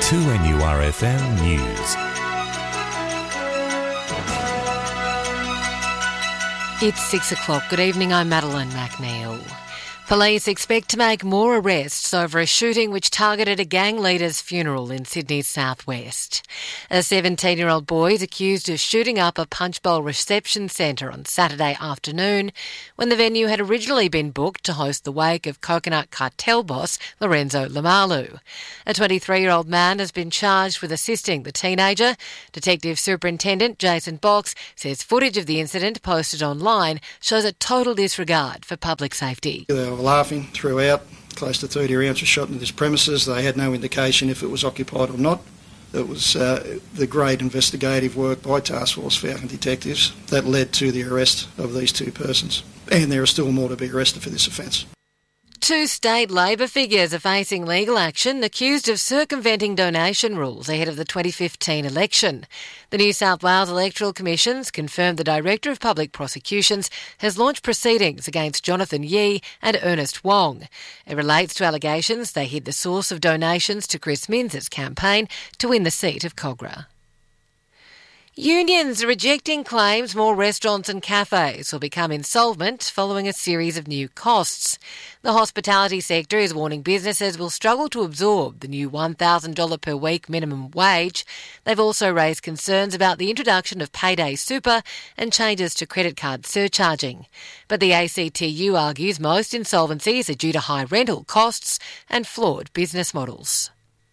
2NURFM News. It's 6 o'clock. Good evening, I'm Madeline McNeil. Police expect to make more arrests over a shooting which targeted a gang leader's funeral in Sydney's southwest. A 17-year-old boy is accused of shooting up a Punchbowl reception centre on Saturday afternoon when the venue had originally been booked to host the wake of Coconut Cartel boss Lorenzo Lamalu. A 23-year-old man has been charged with assisting the teenager. Detective Superintendent Jason Box says footage of the incident posted online shows a total disregard for public safety. They were laughing throughout. Close to 30 rounds were shot into this premises. They had no indication if it was occupied or not. It was the great investigative work by Task Force Falcon detectives that led to the arrest of these two persons. And there are still more to be arrested for this offence. Two state Labor figures are facing legal action accused of circumventing donation rules ahead of the 2015 election. The New South Wales Electoral Commission's confirmed the Director of Public Prosecutions has launched proceedings against Jonathan Yee and Ernest Wong. It relates to allegations they hid the source of donations to Chris Minns' campaign to win the seat of Kogarah. Unions are rejecting claims more restaurants and cafes will become insolvent following a series of new costs. The hospitality sector is warning businesses will struggle to absorb the new $1,000 per week minimum wage. They've also raised concerns about the introduction of payday super and changes to credit card surcharging. But the ACTU argues most insolvencies are due to high rental costs and flawed business models.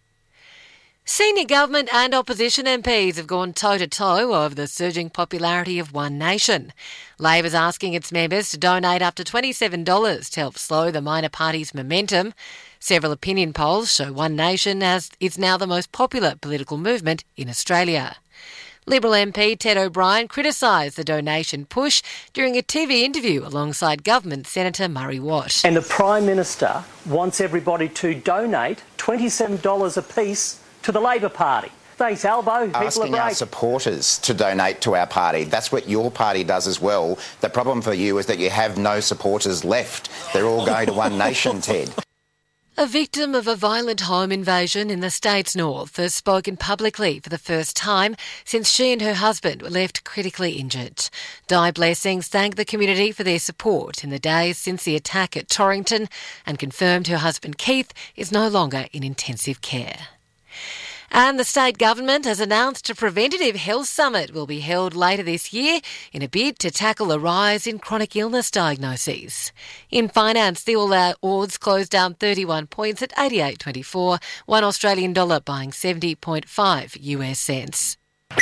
Senior government and opposition MPs have gone toe-to-toe over the surging popularity of One Nation. Labor's asking its members to donate up to $27 to help slow the minor party's momentum. Several opinion polls show One Nation is now the most popular political movement in Australia. Liberal MP Ted O'Brien criticised the donation push during a TV interview alongside Government Senator Murray Watt. And the Prime Minister wants everybody to donate $27 apiece to the Labor Party. Thanks, Albo. People asking are great. our supporters to donate to our party. That's what your party does as well. The problem for you is that you have no supporters left. They're all going to One Nation, Ted. A victim of a violent home invasion in the state's north has spoken publicly for the first time since she and her husband were left critically injured. Di Blessings thanked the community for their support in the days since the attack at Torrington and confirmed her husband Keith is no longer in intensive care. And the state government has announced a preventative health summit will be held later this year in a bid to tackle a rise in chronic illness diagnoses. In finance, the all-out odds closed down 31 points at 88.24, one Australian dollar buying 70.5 US cents.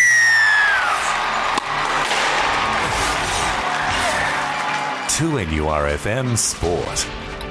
To NURFM Sport.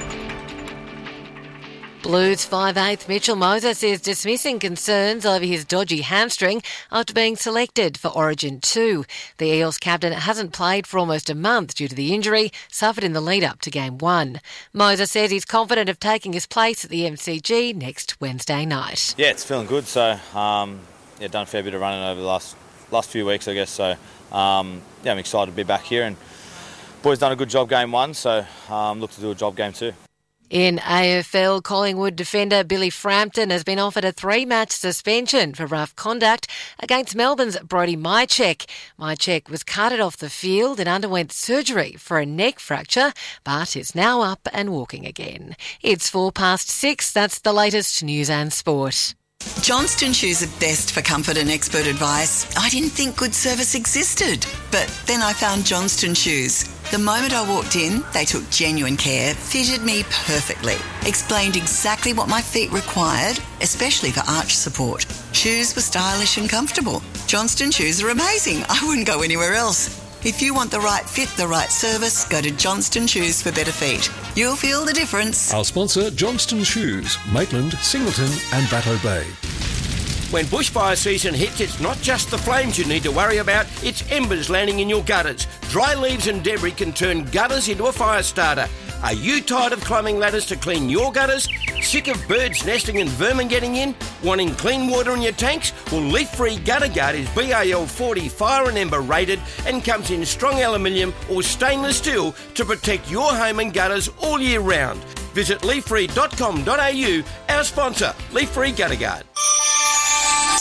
Blues 5/8 Mitchell Moses is dismissing concerns over his dodgy hamstring after being selected for Origin 2. The Eels captain hasn't played for almost a month due to the injury suffered in the lead-up to Game 1. Moses says he's confident of taking his place at the MCG next Wednesday night. Yeah, it's feeling good. So, done a fair bit of running over the last few weeks, I guess. So, I'm excited to be back here. And boys done a good job Game 1, so look to do a job Game 2. In AFL, Collingwood defender Billy Frampton has been offered a 3-match suspension for rough conduct against Melbourne's Brodie Mychek. Mychek was carted off the field and underwent surgery for a neck fracture, but is now up and walking again. It's 6:04. That's the latest news and sport. Johnston Shoes are best for comfort and expert advice. I didn't think good service existed, but then I found Johnston Shoes. The moment I walked in, they took genuine care, fitted me perfectly, explained exactly what my feet required, especially for arch support. Shoes were stylish and comfortable. Johnston Shoes are amazing. I wouldn't go anywhere else. If you want the right fit, the right service, go to Johnston Shoes for better feet. You'll feel the difference. Our sponsor, Johnston Shoes, Maitland, Singleton and Batto Bay. When bushfire season hits, it's not just the flames you need to worry about, it's embers landing in your gutters. Dry leaves and debris can turn gutters into a fire starter. Are you tired of climbing ladders to clean your gutters? Sick of birds nesting and vermin getting in? Wanting clean water in your tanks? Well, Leaf Free Gutter Guard is BAL 40 fire and ember rated and comes in strong aluminium or stainless steel to protect your home and gutters all year round. Visit leaffree.com.au, our sponsor, Leaf Free Gutter Guard.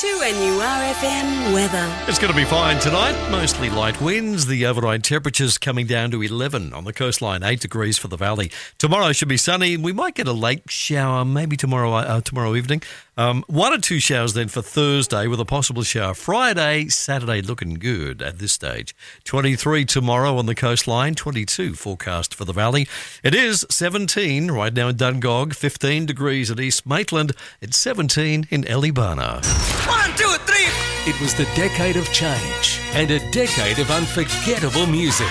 2NURFM weather. It's going to be fine tonight. Mostly light winds. The overnight temperatures coming down to 11 on the coastline, 8 degrees for the valley. Tomorrow should be sunny. We might get a late shower, maybe tomorrow evening. 1 or 2 showers then for Thursday with a possible shower Friday. Saturday looking good at this stage. 23 tomorrow on the coastline, 22 forecast for the valley. It is 17 right now in Dungog, 15 degrees at East Maitland. It's 17 in Eleebana. 1, 2, 3. It was the decade of change and a decade of unforgettable music.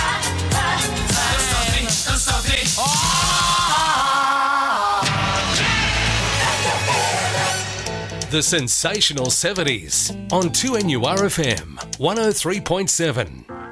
The sensational 70s on 2NURFM 103.7.